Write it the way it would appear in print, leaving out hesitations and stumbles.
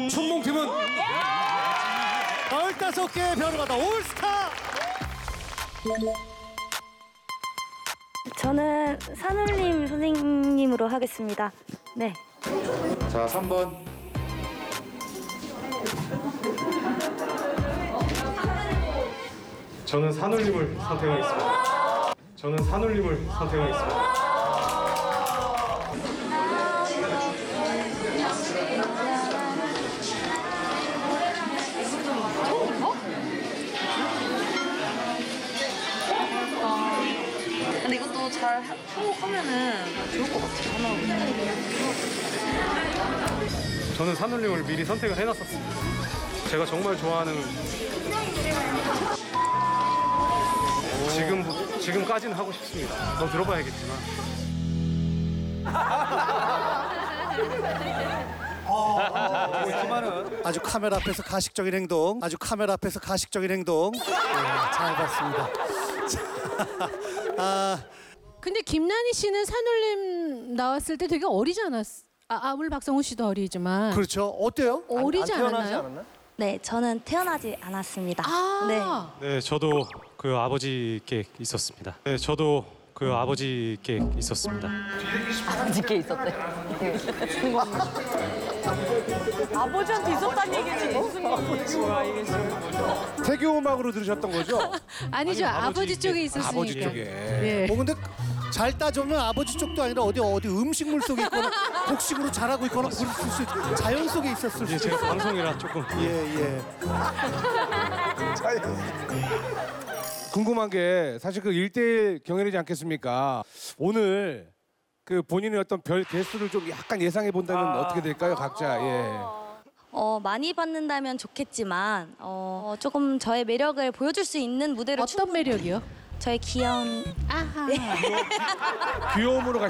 춘몽팀은 15개의 별을 받아 올스타. 저는 산울림 선생님으로 하겠습니다. 네. 자, 3번. 저는 산울림을 선택하겠습니다. 저는 산울림을 선택하겠습니다. 근데 이것도 잘 하면은 좋을 것 같아요. 저는 산울림을 미리 선택을 해놨었습니다. 제가 정말 좋아하는 지금까지는 하고 싶습니다. 더 들어봐야겠지만. 아주 카메라 앞에서 가식적인 행동. 아주 카메라 앞에서 가식적인 행동. 네, 잘 봤습니다. 근데 김난희 씨는 산울림 나왔을 때 되게 어리지 않았어? 물론 박성훈 씨도 어리지만. 그렇죠. 어때요? 어리지 않았나요? 네, 저는 태어나지 않았습니다. 네. 네, 저도 그 아버지께 있었습니다. 네, 저도 그 아버지께 있었습니다. 아버지께 있었대. 아버지한테 있었다는 얘기지. 무슨 태교 음악으로 들으셨던 거죠? 아니죠. 아버지 쪽에 있었으니까. 아버지 쪽에. 예. 근데 잘 따져보면 아버지 쪽도 아니라 어디 음식물 속에 있거나 곡식으로 자라고 있거나 그럴 수 있고 자연 속에 있었을 예, 수도 제가 있고. 방송이라 조금. 예. 궁금한 게 사실 그 1대1 경연이지 않겠습니까? 오늘 그 본인의 어떤 별 개수를 좀 약간 예상해 본다면 어떻게 될까요, 각자? 예. 많이 받는다면 좋겠지만 조금 저의 매력을 보여줄 수 있는 무대를 어떤 매력이요? 저의 귀여운 아하. 귀여움으로